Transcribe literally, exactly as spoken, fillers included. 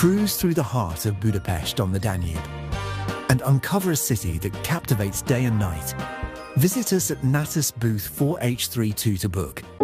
Cruise through the heart of Budapest on the Danube and uncover a city that captivates day and night. Visit us at Natus booth four H three two to book.